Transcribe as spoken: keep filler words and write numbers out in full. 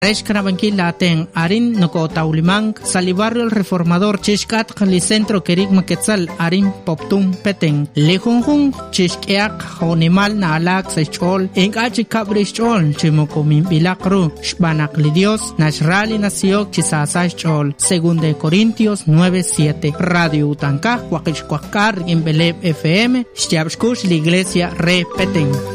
Escrabanquilaten Arin Noko Taulimang, Salibarrio el Reformador Chishkat Centro Kerik Maquetzal Arin Poptum Peten, Lejunjun Chishkeak Honimal Nalak Sechol, Engachi Cabrichol, Chimocomin Bilacru, Shbanak Lidios, Nashrali Nasiok Chisasachol, según de Corintios nueve siete, Radio Utanka, Huaquichquacar, Imbeleb F M, Stiabskush, la Iglesia Repeten.